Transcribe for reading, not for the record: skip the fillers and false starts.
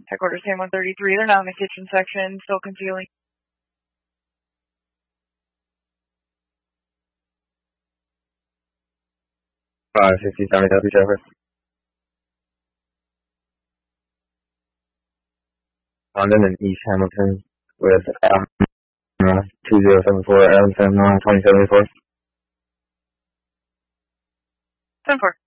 Headquarters Sam 133, they're now in the kitchen section, still concealing. 550 County W Trevor. London and East Hamilton with 2074 Adamson 2074. 10-4.